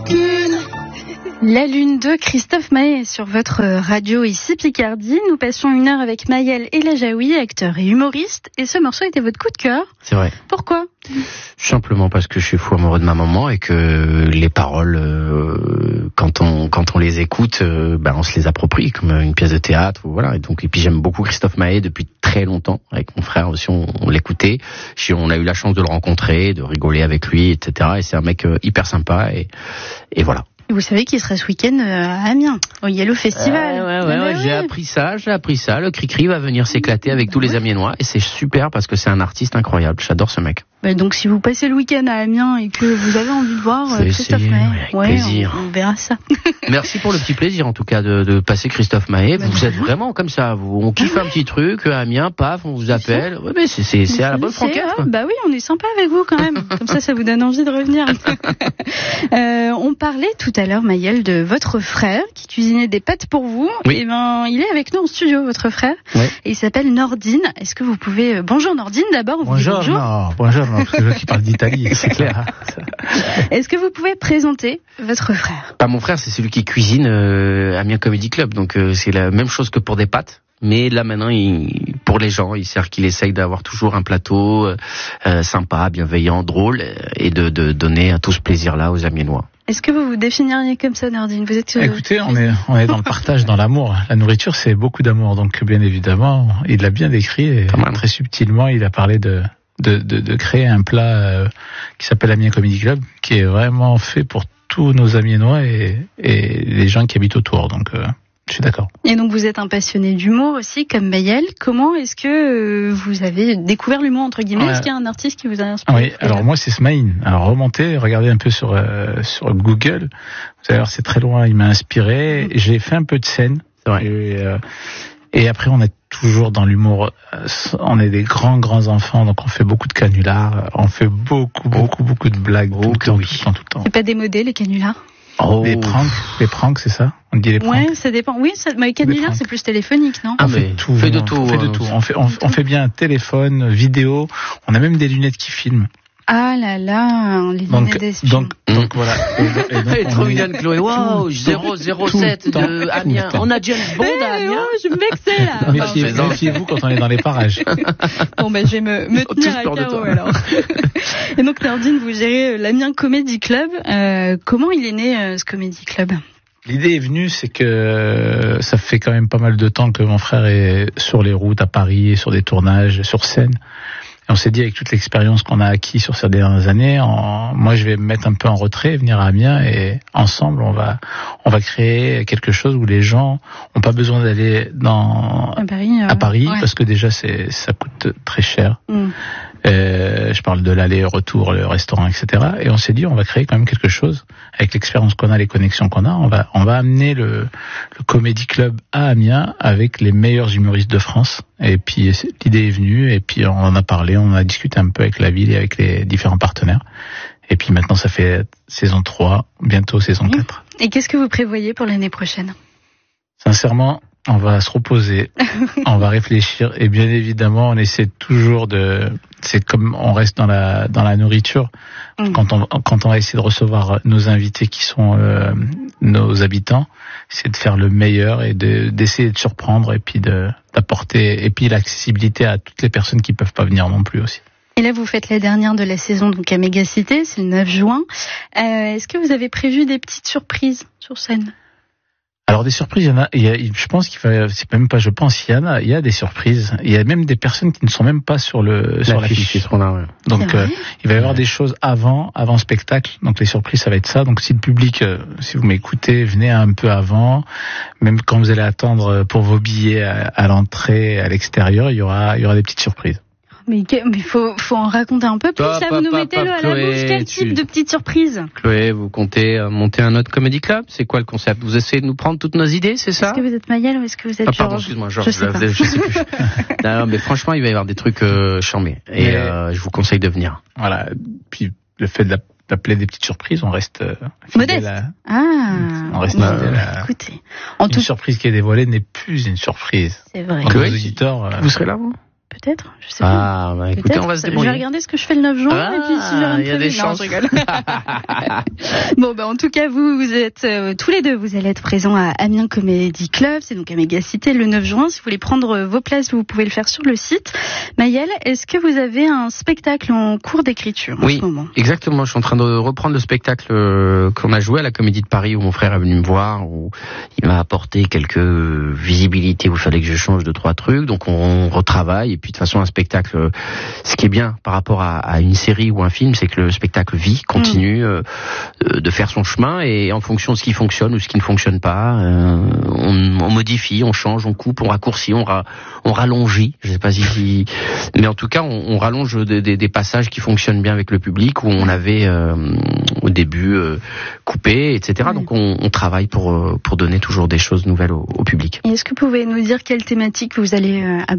La Lune de Christophe Maé sur votre radio ici Picardie. Nous passions 1 heure avec Maël Elajaoui, acteur et humoriste. Et ce morceau était votre coup de cœur. C'est vrai. Pourquoi ? Simplement parce que je suis fou amoureux de ma maman et que les paroles, quand on les écoute, on se les approprie comme une pièce de théâtre. Voilà. Et puis j'aime beaucoup Christophe Maé depuis très longtemps. Avec mon frère aussi, on l'écoutait. On a eu la chance de le rencontrer, de rigoler avec lui, etc. Et c'est un mec hyper sympa. Et voilà. Vous savez qu'il sera ce week-end à Amiens, au Yellow Festival. Ouais, j'ai appris ça. Le Cricri va venir s'éclater avec tous les Amiénois et c'est super parce que c'est un artiste incroyable. J'adore ce mec. Donc si vous passez le week-end à Amiens et que vous avez envie de voir Christophe Maé, avec plaisir. On verra ça. Merci pour le petit plaisir en tout cas de passer Christophe Maé. Vous êtes vraiment comme ça. On kiffe un petit truc à Amiens, paf, on vous appelle. Ouais, mais c'est à la bonne franquette. Bah oui, on est sympa avec vous quand même. Comme ça vous donne envie de revenir. On parlait tout à l'heure, Maël, de votre frère qui cuisinait des pâtes pour vous. Oui. Et il est avec nous en studio, votre frère. Oui. Et il s'appelle Nordine. Est-ce que vous pouvez... Bonjour Nordine d'abord. Bonjour. Non, parce que je qui parle d'Italie, c'est clair. Est-ce que vous pouvez présenter votre frère ? Mon frère, c'est celui qui cuisine Amiens Comedy Club, donc c'est la même chose que pour des pâtes. Mais là maintenant, pour les gens, qu'il essaye d'avoir toujours un plateau sympa, bienveillant, drôle, et de donner à tout ce plaisir-là aux Amiénois. Est-ce que vous vous définiriez comme ça, Nordine ? Vous êtes Écoutez, on est dans le partage, dans l'amour. La nourriture, c'est beaucoup d'amour, donc bien évidemment, il l'a bien décrit et très subtilement, il a parlé de créer un plat qui s'appelle Amiens Comedy Club, qui est vraiment fait pour tous nos Amiénois et les gens qui habitent autour. Donc, je suis d'accord. Et donc, vous êtes un passionné d'humour aussi, comme Maël. Comment est-ce que vous avez découvert l'humour, entre guillemets ? Est-ce qu'il y a un artiste qui vous a inspiré ? Oui, alors moi, c'est Smaïn. Alors, regardez un peu sur Google. Vous allez voir, c'est très loin. Il m'a inspiré. J'ai fait un peu de scène. C'est vrai. Et après, on est toujours dans l'humour. On est des grands enfants, donc on fait beaucoup de canulars. On fait beaucoup de blagues tout le temps. C'est pas démodé, les canulars ? Les pranks, c'est ça ? On dit les pranks. Ouais, ça dépend. Oui, les canulars, c'est plus téléphonique, non ? On fait de tout. On fait bien téléphone, vidéo. On a même des lunettes qui filment. Ah là là, les lunettes d'espion. Donc voilà. Elle est trop mignonne, Chloé. Waouh, 007 de Amiens. On a James Bond à Amiens. Je me vexais là. Méfiez-vous quand on est dans les parages. Bon, je vais me tenir à carreau alors. Et donc, Nordine, vous gérez l'Amiens Comedy Club. Comment il est né, ce Comedy Club ? L'idée est venue, c'est que ça fait quand même pas mal de temps que mon frère est sur les routes à Paris, sur des tournages, sur scène. Et on s'est dit, avec toute l'expérience qu'on a acquis sur ces dernières années, moi je vais me mettre un peu en retrait, venir à Amiens, et ensemble on va créer quelque chose où les gens n'ont pas besoin d'aller à Paris ouais. Parce que déjà ça coûte très cher. Je parle de l'aller-retour, le restaurant, etc. Et on s'est dit, on va créer quand même quelque chose avec l'expérience qu'on a, les connexions qu'on a. On va amener le Comedy Club à Amiens avec les meilleurs humoristes de France. Et puis l'idée est venue, et puis on en a parlé, on a discuté un peu avec la ville et avec les différents partenaires. Et puis maintenant, ça fait saison 3, bientôt saison 4. Et qu'est-ce que vous prévoyez pour l'année prochaine ? Sincèrement, on va se reposer, on va réfléchir, et bien évidemment, on essaie toujours c'est comme on reste dans la nourriture. Quand on va essayer de recevoir nos invités qui sont nos habitants, c'est de faire le meilleur et d'essayer de surprendre et puis d'apporter et puis l'accessibilité à toutes les personnes qui peuvent pas venir non plus aussi. Et là, vous faites la dernière de la saison donc à Mégacité, c'est le 9 juin. Est-ce que vous avez prévu des petites surprises sur scène ? Alors des surprises, il y a des surprises. Il y a même des personnes qui ne sont même pas sur l'affiche qui seront là. Ouais. Donc il va y avoir des choses avant spectacle. Donc les surprises, ça va être ça. Donc si le public, si vous m'écoutez, venez un peu avant. Même quand vous allez attendre pour vos billets à l'entrée, à l'extérieur, il y aura des petites surprises. Mais faut en raconter un peu plus. Là, vous nous mettez le à la bouche. Quel type de petite surprise ? Chloé, vous comptez monter un autre comedy club ? C'est quoi le concept ? Vous essayez de nous prendre toutes nos idées, c'est ça ? Est-ce que vous êtes Maël ou est-ce que vous êtes pardon, excuse-moi, Georges. Je sais plus. Non, mais franchement, il va y avoir des trucs charmés. Et je vous conseille de venir. Voilà. Puis le fait d'appeler des petites surprises, on reste modeste. On reste écoutez, surprise qui est dévoilée n'est plus une surprise. C'est vrai. Donc, les auditeurs, vous serez là, vous ? peut-être, je sais pas. Ah, bah, écoutez, on va se débrouiller. Je vais regarder ce que je fais le 9 juin et puis si j'ai rien de il y a des prévu, chances. je rigole. Bon, en tout cas, vous êtes tous les deux, vous allez être présents à Amiens Comedy Club, c'est donc à Mégacité le 9 juin. Si vous voulez prendre vos places, vous pouvez le faire sur le site. Maëlle, est-ce que vous avez un spectacle en cours d'écriture en ce moment ? Exactement. Je suis en train de reprendre le spectacle qu'on a joué à la Comédie de Paris où mon frère est venu me voir, où il m'a apporté quelques visibilités où il fallait que je change 2-3 trucs. Donc on retravaille et puis de toute façon un spectacle, ce qui est bien par rapport à une série ou un film, c'est que le spectacle vit, continue de faire son chemin et en fonction de ce qui fonctionne ou ce qui ne fonctionne pas, on modifie, on change, on coupe, on raccourcit, on rallongit. Je sais pas si mais en tout cas on rallonge des passages qui fonctionnent bien avec le public où on avait au début coupé, etc. Donc on travaille pour donner toujours des choses nouvelles au public. Et est-ce que vous pouvez nous dire quelle thématique vous allez aborder ?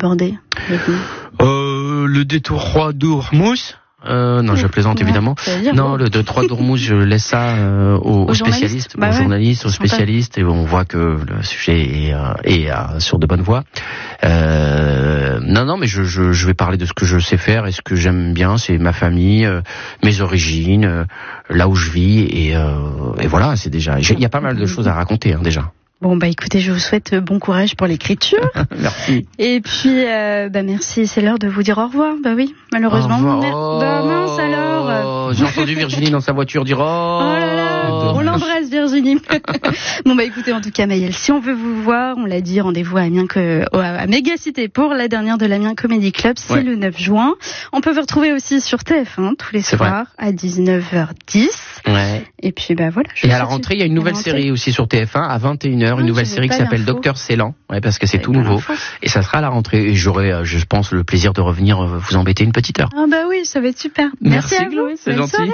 Le détour roi d'Ourmousse. Non, je plaisante évidemment. Non, le détour d'Ourmousse, je laisse ça aux spécialistes, aux journalistes, aux spécialistes, et on voit que le sujet est sur de bonnes voies. Non, mais je vais parler de ce que je sais faire et ce que j'aime bien, c'est ma famille, mes origines, là où je vis, et voilà, c'est déjà. Il y a pas mal de choses à raconter déjà. Bon, écoutez, je vous souhaite bon courage pour l'écriture. Merci. Et puis, merci, c'est l'heure de vous dire au revoir. Bah oui, malheureusement. Mince alors. J'ai entendu Virginie dans sa voiture dire oh là là, on l'embrasse Virginie. Bon, écoutez, en tout cas, Maëlle, si on veut vous voir, on l'a dit, rendez-vous à Amiens, à Mégacité pour la dernière de l'Amiens Comedy Club, c'est le 9 juin. On peut vous retrouver aussi sur TF1 tous les soirs à 19h10. Ouais. Et puis, voilà. Et à la rentrée, il y a une nouvelle série aussi sur TF1 à 21h. Une nouvelle série qui s'appelle Docteur Ceylan, parce que c'est tout nouveau. Et ça sera à la rentrée. Et j'aurai, je pense, le plaisir de revenir vous embêter une petite heure. Ah oui, ça va être super. Merci à Chloé, vous. c'est Bonne gentil.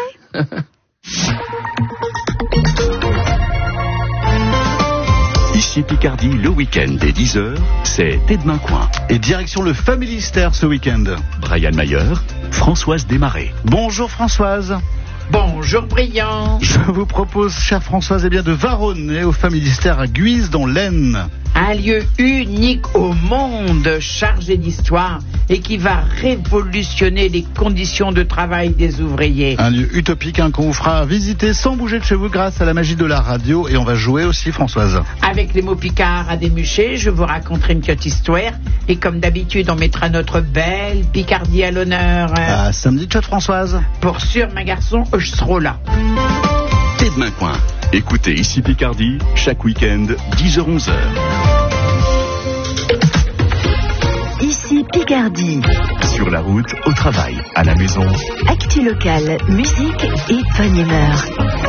Ici Picardie, le week-end dès 10h, c'est Tête Main Coin. Et direction le Familistère ce week-end. Brian Mayer, Françoise Desmarais. Bonjour Françoise. Bonjour Briand. Je vous propose, chère Françoise, de varonner au Familistère à Guise dans l'Aisne. Un lieu unique au monde, chargé d'histoire et qui va révolutionner les conditions de travail des ouvriers. Un lieu utopique qu'on vous fera visiter sans bouger de chez vous grâce à la magie de la radio. Et on va jouer aussi, Françoise. Avec les mots picards à démucher, je vous raconterai une petite histoire. Et comme d'habitude, on mettra notre belle Picardie à l'honneur. À samedi, chat Françoise. Pour sûr, ma garçon, je serai là. Tête Main Coin. Écoutez Ici Picardie, chaque week-end, 10h-11h. Ici Picardie. Sur la route, au travail, à la maison. Actu locale, musique et bonne humeur.